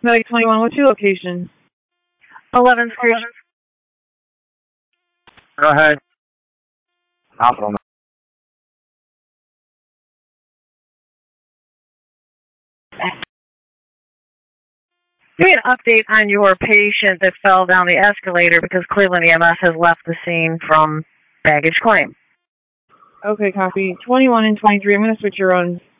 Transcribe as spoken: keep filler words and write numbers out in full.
Medic twenty-one, what's your location? eleven Street. Go ahead. Hospital. Give me an update on your patient that fell down the escalator because Cleveland E M S has left the scene from baggage claim. Okay, copy. twenty-one and twenty-three, I'm going to switch your runs.